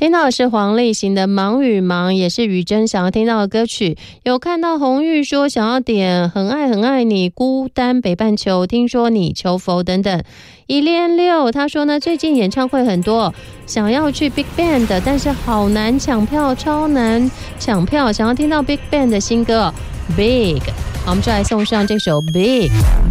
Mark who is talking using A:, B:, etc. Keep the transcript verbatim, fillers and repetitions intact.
A: 听到的是黄立行的《忙与忙》，也是雨珍想要听到的歌曲。有看到红玉说想要点《很爱很爱你》、《孤单北半球》、听说你求佛等等。一连六他说呢，最近演唱会很多，想要去 Big Bang 的，但是好难抢票，超难抢票。想要听到 Big Bang 的新歌 Big， 好，我们就来送上这首 Big。